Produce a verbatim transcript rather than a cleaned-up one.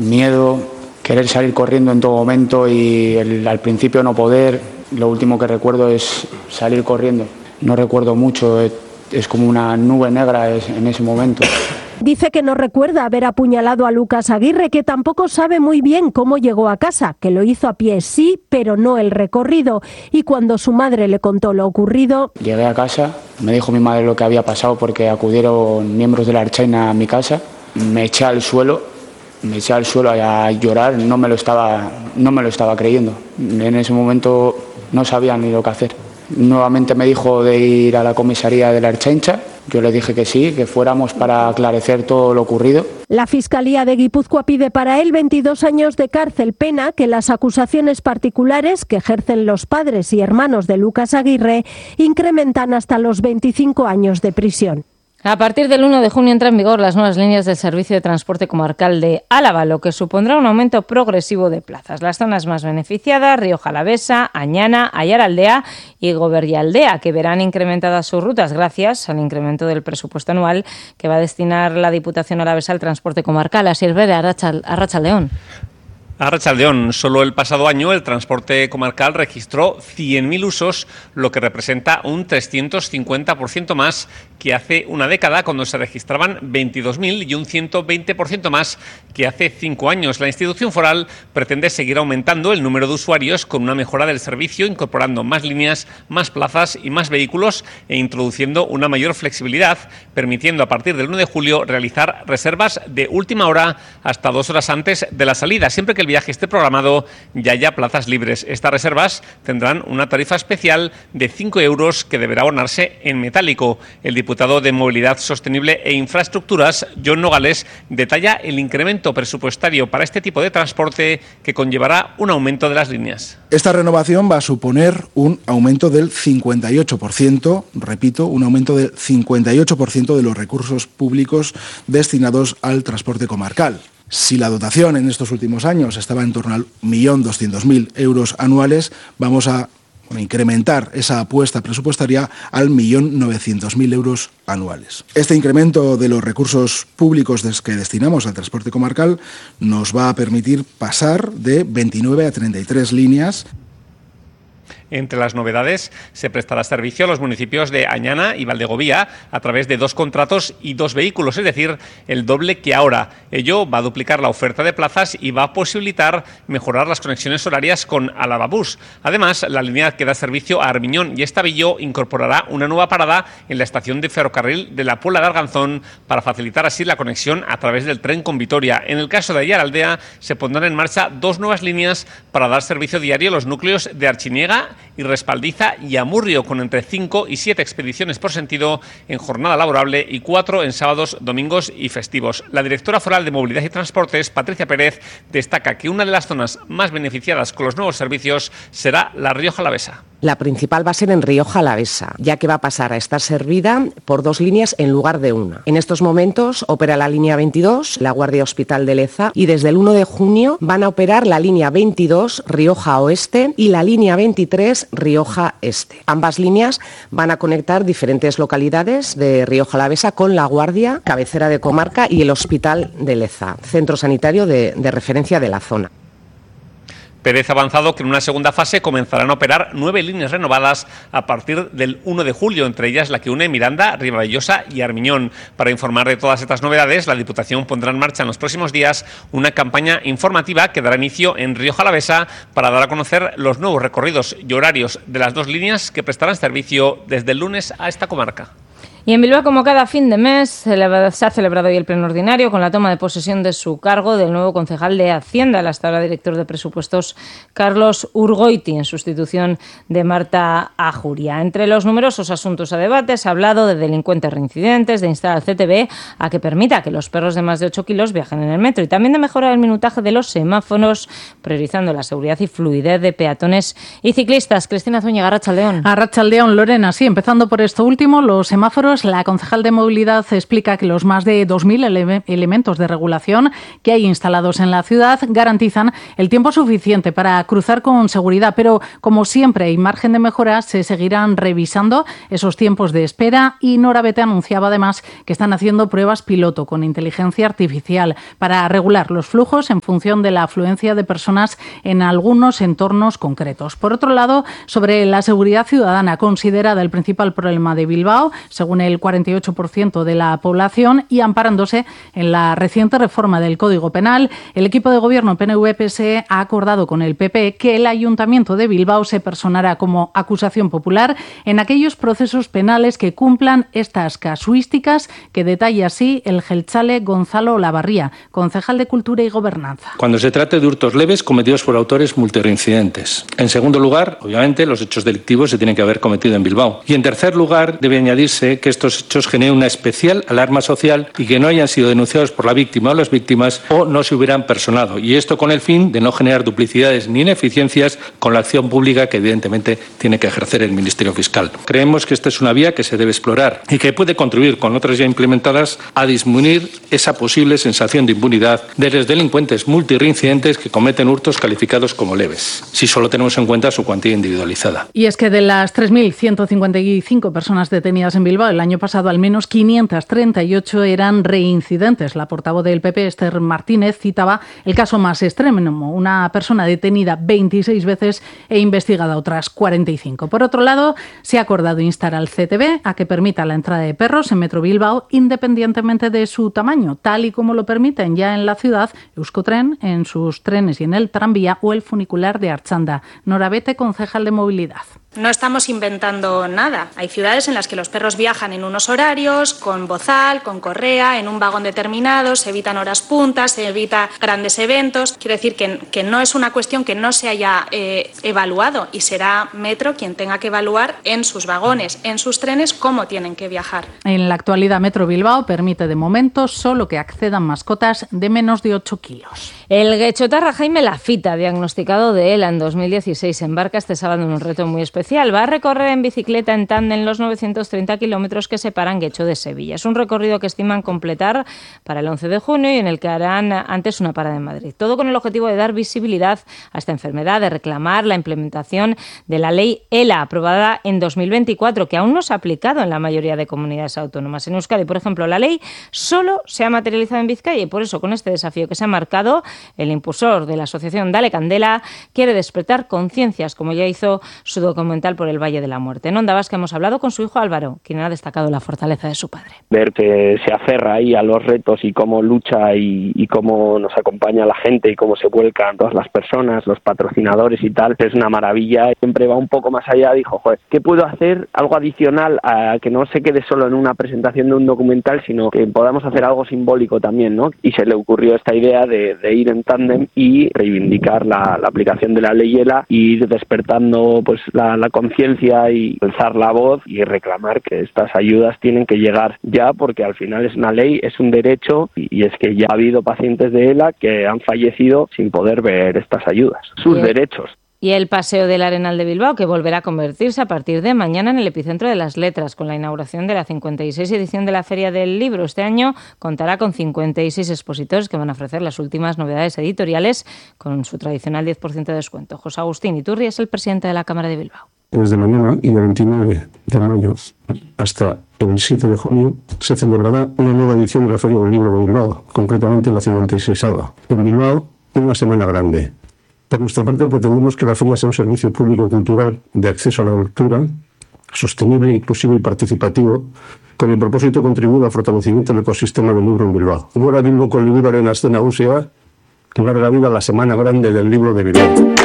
miedo, querer salir corriendo en todo momento y el, al principio no poder. Lo último que recuerdo es salir corriendo. No recuerdo mucho, es, es como una nube negra es, en ese momento. Dice que no recuerda haber apuñalado a Lucas Aguirre, que tampoco sabe muy bien cómo llegó a casa, que lo hizo a pie sí, pero no el recorrido. Y cuando su madre le contó lo ocurrido... Llegué a casa, me dijo mi madre lo que había pasado porque acudieron miembros de la Ertzaintza a mi casa. Me eché al suelo, me eché al suelo a llorar, no me lo estaba, no me lo estaba creyendo. En ese momento no sabía ni lo que hacer. Nuevamente me dijo de ir a la comisaría de la Ertzaintza. Yo le dije que sí, que fuéramos para aclarecer todo lo ocurrido. La Fiscalía de Guipúzcoa pide para él veintidós años de cárcel, pena que las acusaciones particulares que ejercen los padres y hermanos de Lucas Aguirre incrementan hasta los veinticinco años de prisión. A partir del uno de junio entran en vigor las nuevas líneas del Servicio de Transporte Comarcal de Álava, lo que supondrá un aumento progresivo de plazas. Las zonas más beneficiadas, Rioja Alavesa, Añana, Aiaraldea y Goberrialdea, que verán incrementadas sus rutas gracias al incremento del presupuesto anual que va a destinar la Diputación Alavesa al transporte comarcal. Así es, Bere, Arratsaldeon. Arratsaldeon, solo el pasado año el transporte comarcal registró cien mil usos, lo que representa un trescientos cincuenta por ciento más que hace una década, cuando se registraban veintidós mil y un ciento veinte por ciento más que hace cinco años. La institución foral pretende seguir aumentando el número de usuarios con una mejora del servicio, incorporando más líneas, más plazas y más vehículos e introduciendo una mayor flexibilidad, permitiendo a partir del uno de julio realizar reservas de última hora hasta dos horas antes de la salida, siempre que el viaje esté programado y haya plazas libres. Estas reservas tendrán una tarifa especial de cinco euros que deberá abonarse en metálico. El diputado de Movilidad Sostenible e Infraestructuras, John Nogales, detalla el incremento presupuestario para este tipo de transporte que conllevará un aumento de las líneas. Esta renovación va a suponer un aumento del cincuenta y ocho por ciento, repito, un aumento del cincuenta y ocho por ciento de los recursos públicos destinados al transporte comarcal. Si la dotación en estos últimos años estaba en torno al un millón doscientos mil euros anuales, vamos a bueno, incrementar esa apuesta presupuestaria al un millón novecientos mil euros anuales. Este incremento de los recursos públicos que destinamos al transporte comarcal nos va a permitir pasar de veintinueve a treinta y tres líneas. Entre las novedades, se prestará servicio a los municipios de Añana y Valdegovía a través de dos contratos y dos vehículos, es decir, el doble que ahora. Ello va a duplicar la oferta de plazas y va a posibilitar mejorar las conexiones horarias con Alavabús. Además, la línea que da servicio a Armiñón y Estavillo incorporará una nueva parada en la estación de ferrocarril de la Puebla de Arganzón para facilitar así la conexión a través del tren con Vitoria. En el caso de Aiaraldea, se pondrán en marcha dos nuevas líneas para dar servicio diario a los núcleos de Archiniega y Respaldiza y Amurrio, con entre cinco y siete expediciones por sentido en jornada laborable y cuatro en sábados, domingos y festivos. La directora foral de Movilidad y Transportes, Patricia Pérez, destaca que una de las zonas más beneficiadas con los nuevos servicios será la Rioja Alavesa. La principal va a ser en Rioja Alavesa, ya que va a pasar a estar servida por dos líneas en lugar de una. En estos momentos opera la línea veintidós, la Guardia Hospital de Leza, y desde el uno de junio van a operar la línea veintidós, Rioja Oeste, y la línea veintitrés, Rioja Este. Ambas líneas van a conectar diferentes localidades de Rioja Alavesa con la Guardia, cabecera de comarca, y el Hospital de Leza, centro sanitario de, de referencia de la zona. Pérez ha avanzado que en una segunda fase comenzarán a operar nueve líneas renovadas a partir del uno de julio, entre ellas la que une Miranda, Ribavellosa y Armiñón. Para informar de todas estas novedades, la Diputación pondrá en marcha en los próximos días una campaña informativa que dará inicio en Rioja Alavesa para dar a conocer los nuevos recorridos y horarios de las dos líneas que prestarán servicio desde el lunes a esta comarca. Y en Bilbao, como cada fin de mes, se ha celebrado hoy el pleno ordinario con la toma de posesión de su cargo del nuevo concejal de Hacienda, el hasta ahora director de presupuestos Carlos Urgoiti, en sustitución de Marta Ajuria. Entre los numerosos asuntos a debate se ha hablado de delincuentes reincidentes, de instar al C T B a que permita que los perros de más de ocho kilos viajen en el metro y también de mejorar el minutaje de los semáforos, priorizando la seguridad y fluidez de peatones y ciclistas. Cristina Zúñiga, Arratsaldeon. Arratsaldeon, Lorena, sí, empezando por esto último, los semáforos kilómetros. La concejal de movilidad explica que los más de dos mil ele- elementos de regulación que hay instalados en la ciudad garantizan el tiempo suficiente para cruzar con seguridad, pero como siempre hay margen de mejora, se seguirán revisando esos tiempos de espera y Nora Bete anunciaba además que están haciendo pruebas piloto con inteligencia artificial para regular los flujos en función de la afluencia de personas en algunos entornos concretos. Por otro lado, sobre la seguridad ciudadana, considerada el principal problema de Bilbao, según el cuarenta y ocho por ciento de la población, y amparándose en la reciente reforma del Código Penal, el equipo de gobierno P N V P S E ha acordado con el P P que el Ayuntamiento de Bilbao se personará como acusación popular en aquellos procesos penales que cumplan estas casuísticas, que detalla así el jeltzale Gonzalo Olavarría, concejal de Cultura y Gobernanza. Cuando se trate de hurtos leves cometidos por autores multireincidentes. En segundo lugar, obviamente, los hechos delictivos se tienen que haber cometido en Bilbao. Y en tercer lugar, debe añadirse que estos hechos generen una especial alarma social y que no hayan sido denunciados por la víctima o las víctimas o no se hubieran personado. Y esto con el fin de no generar duplicidades ni ineficiencias con la acción pública que evidentemente tiene que ejercer el Ministerio Fiscal. Creemos que esta es una vía que se debe explorar y que puede contribuir con otras ya implementadas a disminuir esa posible sensación de impunidad de los delincuentes multireincidentes que cometen hurtos calificados como leves, si solo tenemos en cuenta su cuantía individualizada. Y es que de las tres mil ciento cincuenta y cinco personas detenidas en Bilbao el año pasado, al menos quinientas treinta y ocho eran reincidentes. La portavoz del P P, Esther Martínez, citaba el caso más extremo, una persona detenida veintiséis veces e investigada otras cuarenta y cinco. Por otro lado, se ha acordado instar al C T B a que permita la entrada de perros en Metro Bilbao independientemente de su tamaño, tal y como lo permiten ya en la ciudad Euskotren, en sus trenes y en el tranvía, o el funicular de Artxanda. Nora Bete, concejal de movilidad. No estamos inventando nada. Hay ciudades en las que los perros viajan en unos horarios, con bozal, con correa, en un vagón determinado, se evitan horas puntas, se evita grandes eventos. Quiero decir que, que no es una cuestión que no se haya eh, evaluado, y será Metro quien tenga que evaluar en sus vagones, en sus trenes, cómo tienen que viajar. En la actualidad, Metro Bilbao permite de momento solo que accedan mascotas de menos de ocho kilos. El guechotarra Jaime Lafita, diagnosticado de ELA en dos mil dieciséis, embarca este sábado en un reto muy especial. Va a recorrer en bicicleta en tándem los novecientos treinta kilómetros que separan Guecho de Sevilla. Es un recorrido que estiman completar para el once de junio y en el que harán antes una parada en Madrid. Todo con el objetivo de dar visibilidad a esta enfermedad, de reclamar la implementación de la ley ELA, aprobada en dos mil veinticuatro, que aún no se ha aplicado en la mayoría de comunidades autónomas. En Euskadi, por ejemplo, la ley solo se ha materializado en Vizcaya y por eso, con este desafío que se ha marcado, el impulsor de la asociación Dale Candela quiere despertar conciencias, como ya hizo su documental por el Valle de la Muerte. En Onda Vasca hemos hablado con su hijo Álvaro, quien ha destacado la fortaleza de su padre. Ver que se aferra ahí a los retos y cómo lucha y, y cómo nos acompaña la gente y cómo se vuelcan todas las personas, los patrocinadores y tal, es una maravilla. Siempre va un poco más allá, dijo, joder, ¿qué puedo hacer? Algo adicional a que no se quede solo en una presentación de un documental, sino que podamos hacer algo simbólico también, ¿no? Y se le ocurrió esta idea de, de ir en tándem y reivindicar la, la aplicación de la ley ELA y ir despertando pues la la conciencia y alzar la voz y reclamar que estas ayudas tienen que llegar ya, porque al final es una ley, es un derecho, y es que ya ha habido pacientes de ELA que han fallecido sin poder ver estas ayudas, sus Bien. derechos. Y el Paseo del Arenal de Bilbao, que volverá a convertirse a partir de mañana en el epicentro de las letras, con la inauguración de la cincuenta y seis edición de la Feria del Libro. Este año contará con cincuenta y seis expositores que van a ofrecer las últimas novedades editoriales con su tradicional diez por ciento de descuento. José Agustín Iturri es el presidente de la Cámara de Bilbao. Desde mañana y del veintinueve de mayo hasta el siete de junio se celebrará una nueva edición de la Feria del Libro de Bilbao, concretamente la cincuenta y seis. En Bilbao, una semana grande. Por nuestra parte, pretendemos que la feria sea un servicio público cultural de acceso a la lectura, sostenible, inclusivo y participativo, con el propósito de contribuir al fortalecimiento del ecosistema del libro en Bilbao. Gora Bilboko liburuaren aste nagusia, que larga vida la Semana Grande del Libro de Bilbao.